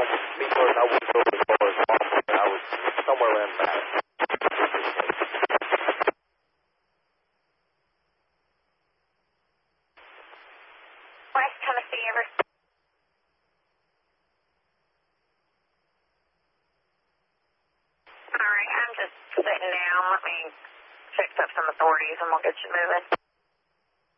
me personally, I wouldn't go as far as awful, but I was somewhere around that. West Tennessee, ever. All right, I'm just sitting down. Let me fix up some authorities and we'll get you moving.